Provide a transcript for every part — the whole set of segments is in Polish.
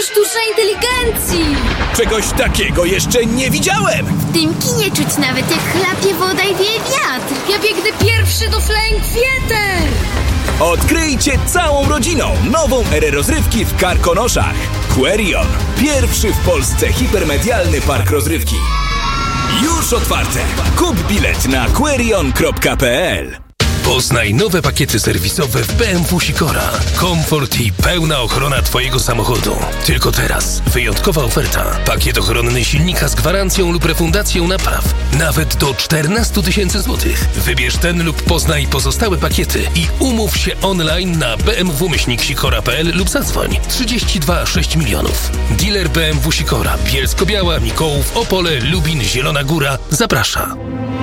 sztucznej inteligencji! Czegoś takiego jeszcze nie widziałem! W tym kinie czuć nawet jak chlapie woda i wieje wiatr. Ja biegnę pierwszy do Flying Theater! Odkryjcie całą rodziną nową erę rozrywki w Karkonoszach. Querion. Pierwszy w Polsce hipermedialny park rozrywki. Już otwarte. Kup bilet na querion.pl. Poznaj nowe pakiety serwisowe w BMW Sikora. Komfort i pełna ochrona Twojego samochodu. Tylko teraz wyjątkowa oferta. Pakiet ochronny silnika z gwarancją lub refundacją napraw. Nawet do 14 000 złotych. Wybierz ten lub poznaj pozostałe pakiety i umów się online na bmw-sikora.pl lub zadzwoń 32 6 milionów. Dealer BMW Sikora. Bielsko-Biała, Mikołów, Opole, Lubin, Zielona Góra zaprasza.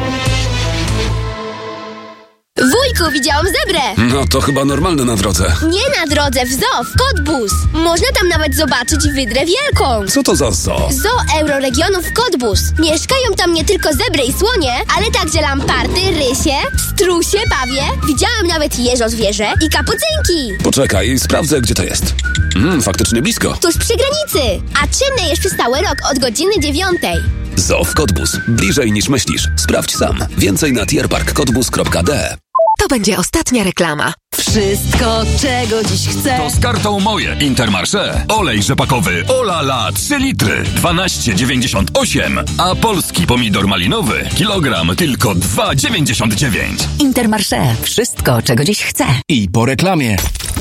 Wujku, widziałam zebrę! No to chyba normalne na drodze. Nie na drodze, w zoo, w Cottbus. Można tam nawet zobaczyć wydrę wielką. Co to za zoo? Zoo Euroregionów Cottbus. Mieszkają tam nie tylko zebry i słonie, ale także lamparty, rysie, strusie, pawie. Widziałam nawet jeżozwierzę i kapucynki. Poczekaj, sprawdzę, gdzie to jest. Faktycznie blisko. Tuż przy granicy. A czynne jest przez cały rok od godziny 9. Zoo w Cottbus. Bliżej niż myślisz. Sprawdź sam. Więcej na tierparkcottbus.de. To będzie ostatnia reklama. Wszystko, czego dziś chcę. To z kartą Moje Intermarché. Olej rzepakowy Olala 3 litry 12,98. A polski pomidor malinowy kilogram tylko 2,99. Intermarché. Wszystko, czego dziś chcę. I po reklamie.